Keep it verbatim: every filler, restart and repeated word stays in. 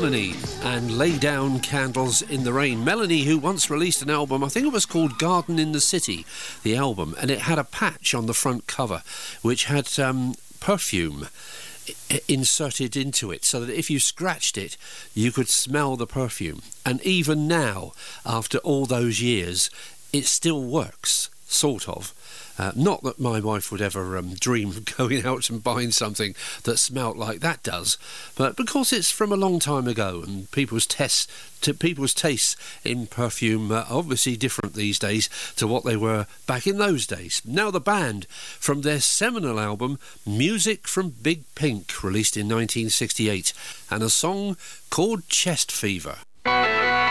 Melanie and Lay Down Candles in the Rain. Melanie, who once released an album, I think it was called Garden in the City, the album, and it had a patch on the front cover which had um, perfume inserted into it, so that if you scratched it you could smell the perfume. And even now, after all those years, it still works, sort of. Uh, not that my wife would ever um, dream of going out and buying something that smelt like that does, but because it's from a long time ago and people's tests to people's tastes in perfume are obviously different these days to what they were back in those days. Now the band, from their seminal album Music from Big Pink, released in nineteen sixty-eight, and a song called Chest Fever.